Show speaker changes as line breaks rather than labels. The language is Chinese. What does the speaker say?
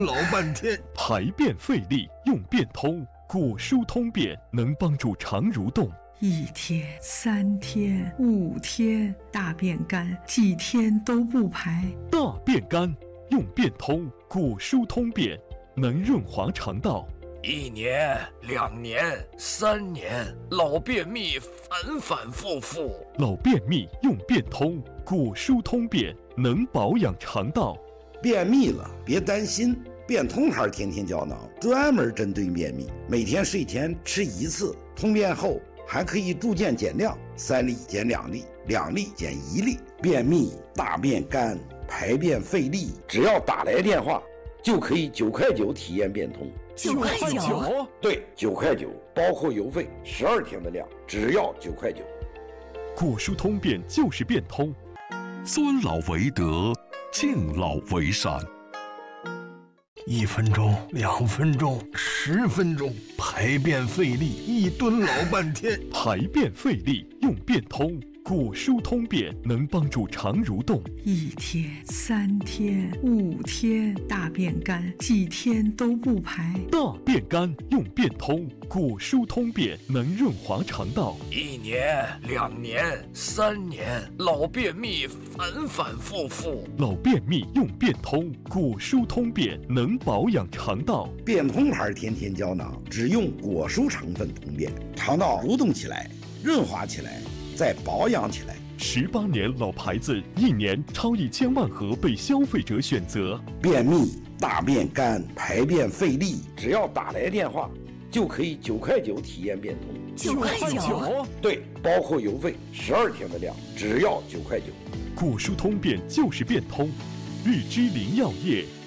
老半天。
排便费力用便通，果蔬通便能帮助肠蠕动。
1天、3天、5天，大便干，几天都不排。
大便干用便通，果蔬通便能润滑肠道。
1年、2年、3年，老便秘反反复复。
老便秘用便通，果蔬通便能保养肠道。
便秘了别担心，便通牌天天胶囊专门针对便秘，每天睡前吃1次，通便后还可以逐渐减量，3粒减2粒，2粒减1粒。便秘、大便干、排便费力，只要打来电话就可以9块9体验便通。
9块9？
对，9块9，包括邮费，12天的量，只要9块9。
果蔬通便就是便通。
尊老为德，敬老为善。
1分钟、2分钟、10分钟，排便费力1吨老半天。
排便费力用便通，果蔬通便能帮助肠蠕动。
1天、3天、5天，大便干，几天都不排。
大便干用便通，果蔬通便能润滑肠道。
1年、2年、3年，老便秘反反复复。
老便秘用便通，果蔬通便能保养肠道。
便通牌天天胶囊只用果蔬成分通便，肠道蠕动起来，润滑起来，再保养起来。
18年老牌子，1年超1000万盒被消费者选择。
便秘、大便干、排便费力，只要打来电话就可以9块9体验便通。
9块9？
对，包括邮费，12天的量，只要9块9。
果蔬通便就是便通，日之灵药业。